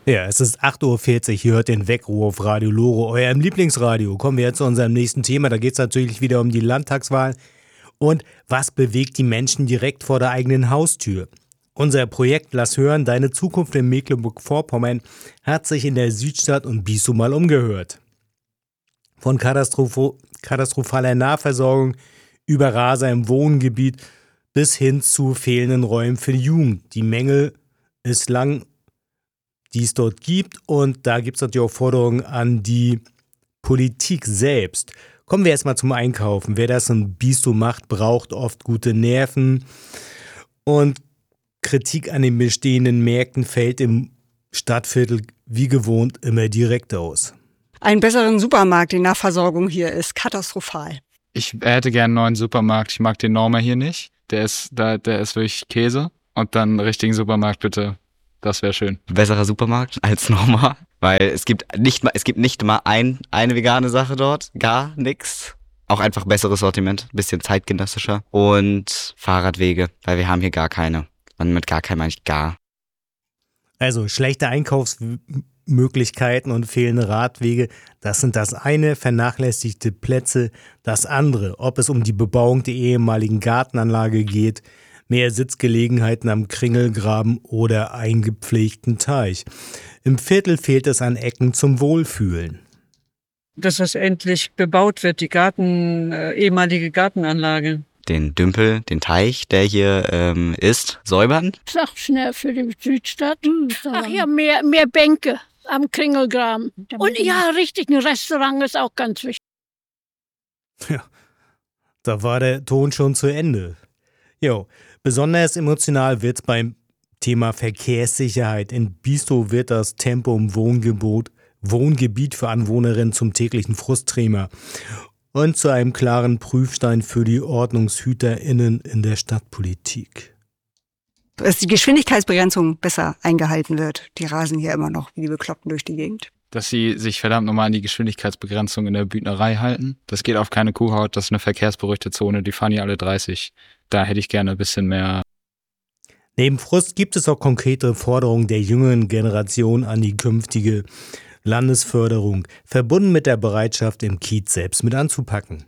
Ja, es ist 8:40 Uhr, hier hört den Weckruf Radio Lore, eurem Lieblingsradio. Kommen wir jetzt zu unserem nächsten Thema, da geht es natürlich wieder um die Landtagswahl. Und was bewegt die Menschen direkt vor der eigenen Haustür? Unser Projekt Lass hören, deine Zukunft in Mecklenburg-Vorpommern hat sich in der Südstadt und Biestow mal umgehört. Von katastrophaler Nahversorgung über Raser im Wohngebiet bis hin zu fehlenden Räumen für die Jugend. Die Mängel ist lang, die es dort gibt, und da gibt es natürlich auch Forderungen an die Politik selbst. Kommen wir erstmal zum Einkaufen. Wer das in Biestow macht, braucht oft gute Nerven, und Kritik an den bestehenden Märkten fällt im Stadtviertel wie gewohnt immer direkt aus. Einen besseren Supermarkt, die Nahversorgung hier ist katastrophal. Ich hätte gerne einen neuen Supermarkt. Ich mag den Norma hier nicht. Der ist wirklich Käse. Und dann einen richtigen Supermarkt bitte. Das wäre schön. Besserer Supermarkt als Norma, weil es gibt nicht mal eine vegane Sache dort, gar nichts. Auch einfach besseres Sortiment, bisschen zeitgenössischer, und Fahrradwege, weil wir haben hier gar keine. Und mit gar keinem meine ich gar. Also schlechte Einkaufsmöglichkeiten und fehlende Radwege, das sind das eine, vernachlässigte Plätze das andere. Ob es um die Bebauung der ehemaligen Gartenanlage geht, mehr Sitzgelegenheiten am Kringelgraben oder eingepflegten Teich. Im Viertel fehlt es an Ecken zum Wohlfühlen. Dass das endlich bebaut wird, die ehemalige Gartenanlage. Den Dümpel, den Teich, der hier ist, säubern. Sag schnell für die Südstadt. Ach ja, mehr Bänke am Kringelgraben. Und ja, richtig, ein Restaurant ist auch ganz wichtig. Ja, da war der Ton schon zu Ende. Jo, besonders emotional wird's beim Thema Verkehrssicherheit. In Biestow wird das Tempo im Wohngebiet für Anwohnerinnen zum täglichen Frustthema und zu einem klaren Prüfstein für die OrdnungshüterInnen in der Stadtpolitik. Dass die Geschwindigkeitsbegrenzung besser eingehalten wird. Die rasen hier immer noch wie die Bekloppten durch die Gegend. Dass sie sich verdammt nochmal an die Geschwindigkeitsbegrenzung in der Büdnerei halten. Das geht auf keine Kuhhaut, das ist eine verkehrsberuhigte Zone, die fahren hier alle 30. Da hätte ich gerne ein bisschen mehr. Neben Frust gibt es auch konkrete Forderungen der jüngeren Generation an die künftige Landesförderung, verbunden mit der Bereitschaft, im Kiez selbst mit anzupacken.